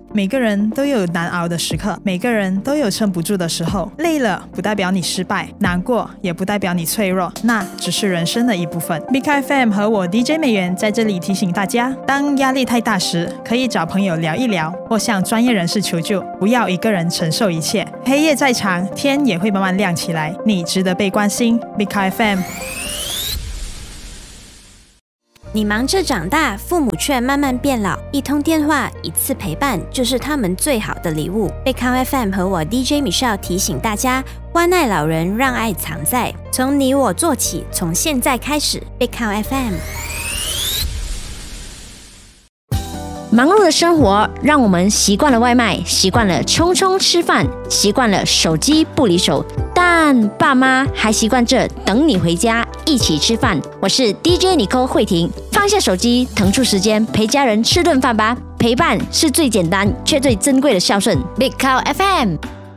每个人都有难熬的时刻，每个人都有撑不住的时候。累了不代表你失败，难过也不代表你脆弱，那只是人生的一部分。Big FM 和我 DJ 美元在这里提醒大家，当压力太大时，可以找朋友聊一聊，或向专业人士求救，不要一个人承受一切。黑夜再长，天也会慢慢亮起来，你值得被关心。Big FM。 你忙着长大，父母却慢慢变老，一通电话，一次陪伴，就是他们最好的礼物。贝康 FM 和我 DJ Michelle 提醒大家，关爱老人，让爱藏在，从你我做起，从现在开始。贝康 FM。 忙碌的生活让我们习惯了外卖，习惯了匆匆吃饭，习惯了手机不离手，但爸妈还习惯着等你回家一起吃饭。我是 DJ Nicole 慧婷，放下手机，腾出时间陪家人吃顿饭吧。陪伴是最简单却最珍贵的孝顺。Big Cow FM。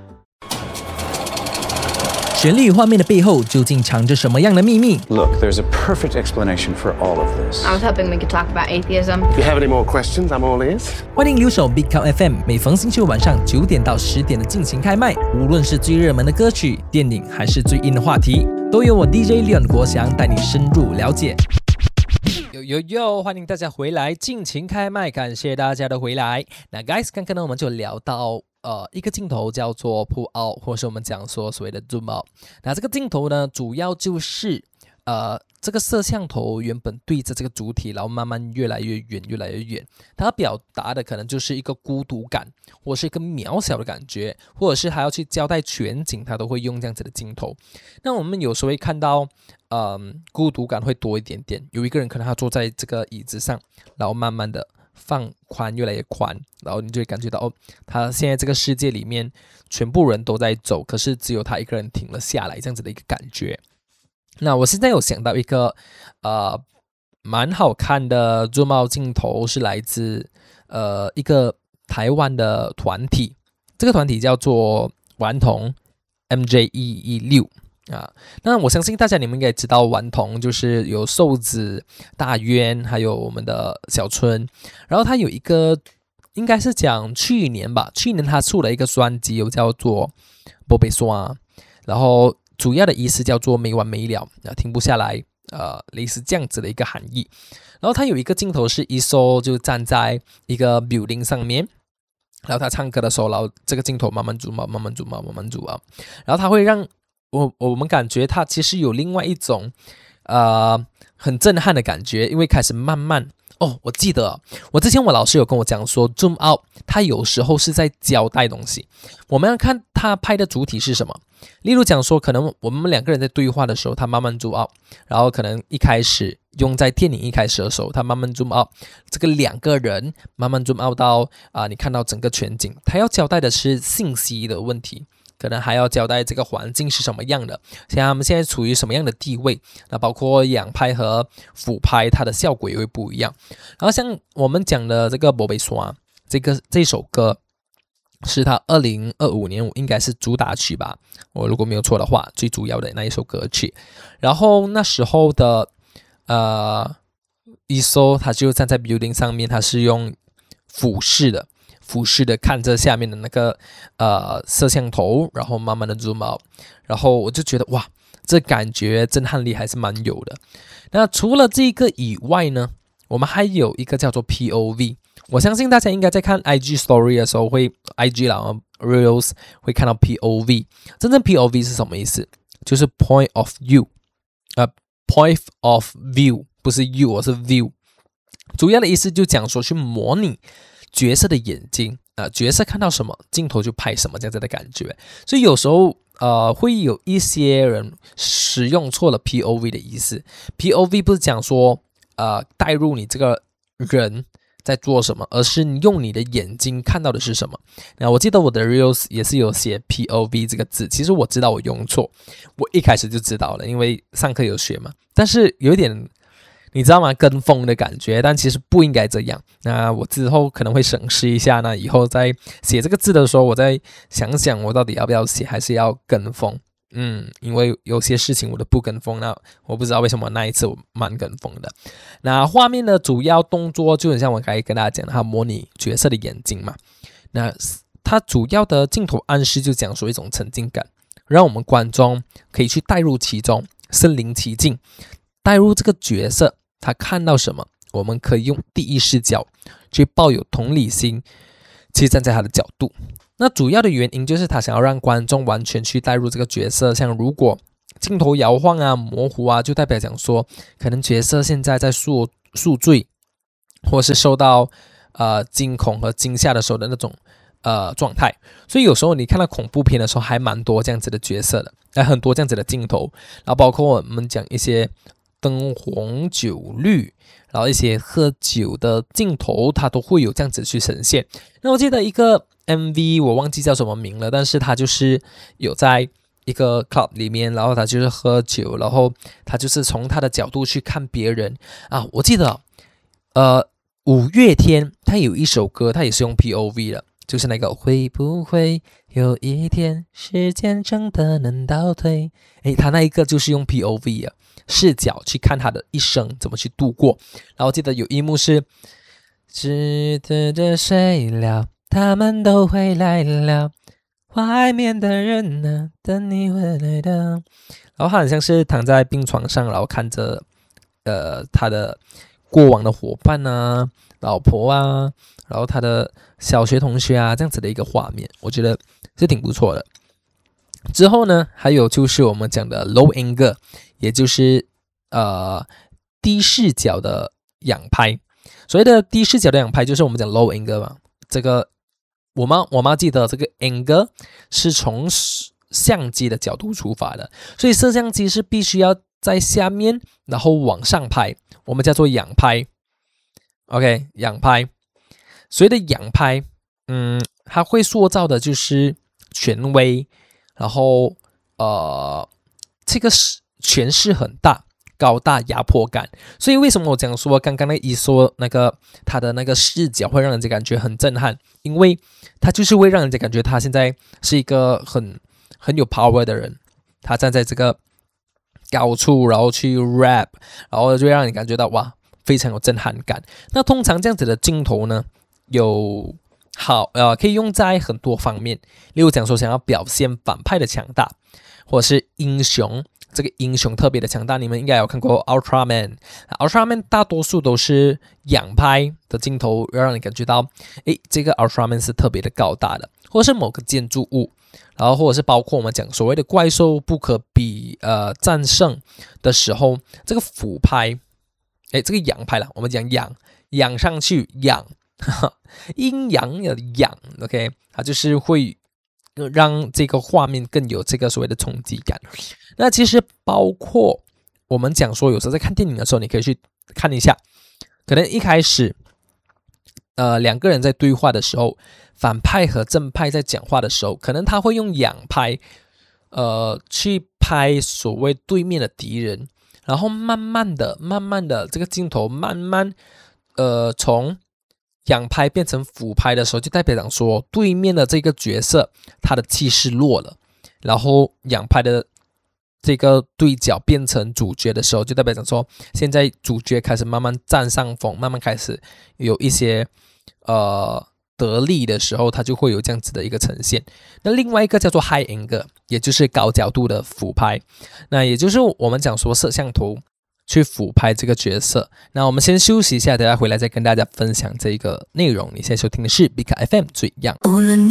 旋律画面的背后究竟藏着什么样的秘密？ Look, there's a perfect explanation for all of this. I was hoping we could talk about atheism. If you have any more questions, I'm all ears. 欢迎留守 Big Cow FM， 每逢星期五晚上9点到10点的尽情开麦。无论是最热门的歌曲、电影，还是最硬的话题，都由我 DJ Leon 国祥带你深入了解。欢迎大家回来，尽情开麦，感谢大家的回来。那 guys， 刚刚呢我们就聊到一个镜头叫做 pull out， 或是我们讲说所谓的 zoom out。那这个镜头呢，主要就是这个摄像头原本对着这个主体，然后慢慢越来越远，越来越远。它表达的可能就是一个孤独感，或是一个渺小的感觉，或者是还要去交代全景，它都会用这样子的镜头。那我们有时候会看到，孤独感会多一点点。有一个人可能他坐在这个椅子上，然后慢慢的放宽，越来越宽，然后你就会感觉到他现在这个世界里面全部人都在走，可是只有他一个人停了下来，这样子的一个感觉。那我现在有想到一个蛮好看的 zoom out 镜头，是来自一个台湾的团体，这个团体叫做顽童 MJ116。那我相信大家你们应该知道，顽童就是有瘦子、大渊，还有我们的小春。然后他有一个，应该是讲去年他出了一个专辑，有叫做不被刷，然后主要的意思叫做没完没了，停不下来，类似这样子的一个含义。然后他有一个镜头是ESO就站在一个 building 上面，然后他唱歌的时候，然后这个镜头慢慢zoom out，慢慢zoom out，慢慢zoom out，然后他会让我们感觉它其实有另外一种很震撼的感觉，因为开始慢慢我记得我之前我老师有跟我讲说 zoom out 它有时候是在交代东西，我们要看他拍的主体是什么。例如讲说可能我们两个人在对话的时候，他慢慢 zoom out， 然后可能一开始用在电影一开始的时候，他慢慢 zoom out， 这个两个人慢慢 zoom out 到你看到整个全景，他要交代的是信息的问题，可能还要交代这个环境是什么样的，像他们现在处于什么样的地位，那包括仰拍和俯拍，它的效果也会不一样。然后像我们讲的这个《宝贝刷》这首歌，是他2025年应该是主打曲吧，我如果没有错的话，最主要的那一首歌曲。然后那时候的ESO 他就站在 building 上面，他是用俯视的看着下面的那个摄像头，然后慢慢的 zoom out， 然后我就觉得哇，这感觉震撼力还是蛮有的。那除了这个以外呢，我们还有一个叫做 POV， 我相信大家应该在看 IG Story 的时候会 IG 啦 Reels 会看到 POV。 真正 POV 是什么意思？就是 Point of View，Point of View 不是 you， 是 View。 主要的意思就讲说去模拟角色的眼睛，角色看到什么镜头就拍什么这样子的感觉。所以有时候会有一些人使用错了 POV 的意思。 POV 不是讲说带入你这个人在做什么，而是你用你的眼睛看到的是什么。那我记得我的 Reels 也是有写 POV 这个字，其实我知道我用错，我一开始就知道了，因为上课有学嘛，但是有一点你知道吗？跟风的感觉，但其实不应该这样。那我之后可能会审视一下，那以后在写这个字的时候，我再想想我到底要不要写，还是要跟风。因为有些事情我都不跟风，那我不知道为什么那一次我蛮跟风的。那画面的主要动作就很像我刚才跟大家讲的，它模拟角色的眼睛嘛。 那它主要的镜头暗示就讲说一种沉浸感，让我们观众可以去带入其中，身临其境，带入这个角色，他看到什么，我们可以用第一视角去抱有同理心，去站在他的角度。那主要的原因就是他想要让观众完全去带入这个角色，像如果镜头摇晃啊、模糊啊，就代表讲说可能角色现在在宿醉，或是受到惊恐和惊吓的时候的那种状态。所以有时候你看到恐怖片的时候还蛮多这样子的角色的，很多这样子的镜头，然后包括我们讲一些灯红酒绿，然后一些喝酒的镜头，它都会有这样子去呈现。那我记得一个 MV 我忘记叫什么名了，但是它就是有在一个 club 里面，然后他就是喝酒，然后他就是从他的角度去看别人啊。我记得五月天他有一首歌，他也是用 POV 的，就是那个会不会有一天时间真的能倒退，他那一个就是用 POV 的视角去看他的一生怎么去度过。然后记得有一幕是只等着睡了，他们都回来了，外面的人呢，等你回来的。然后他很像是躺在病床上，然后看着他的过往的伙伴啊、老婆啊，然后他的小学同学啊，这样子的一个画面，我觉得是挺不错的。之后呢，还有就是我们讲的 low angle， 也就是低视角的仰拍。所谓的低视角的仰拍，就是我们讲 low angle 嘛。这个我妈记得这个 angle 是从相机的角度出发的，所以摄像机是必须要在下面，然后往上拍，我们叫做仰拍。OK， 仰拍。所谓的仰拍，它会塑造的就是权威，然后这个权势很大。高大压迫感，所以为什么我讲说刚刚那个他的那个视角会让人家感觉很震撼，因为他就是会让人家感觉他现在是一个很有 power 的人，他站在这个高处，然后去 rap， 然后就会让你感觉到哇，非常有震撼感。那通常这样子的镜头呢，可以用在很多方面，例如讲说想要表现反派的强大，或者是英雄。这个英雄特别的强大，你们应该有看过 Ultraman。Ultraman 大多数都是仰拍的镜头，要让你感觉到，这个 Ultraman 是特别的高大的，或者是某个建筑物，然后或者是包括我们讲所谓的怪兽不可比战胜的时候，这个俯拍，这个仰拍啦，我们讲仰上去仰，阴阳的仰 ，OK， 它就是会让这个画面更有这个所谓的冲击感。那其实包括我们讲说，有时候在看电影的时候，你可以去看一下，可能一开始两个人在对话的时候，反派和正派在讲话的时候，可能他会用仰拍去拍所谓对面的敌人，然后慢慢的这个镜头慢慢从仰拍变成俯拍的时候，就代表讲说对面的这个角色他的气势弱了，然后仰拍的这个对角变成主角的时候，就代表讲说现在主角开始慢慢占上风，慢慢开始有一些得力的时候，它就会有这样子的一个呈现。那另外一个叫做 high angle， 也就是高角度的俯拍，那也就是我们讲说摄像头去俯拍这个角色。那我们先休息一下，等下回来再跟大家分享这一个内容。你现在收听的是 Big FM 最样。 无论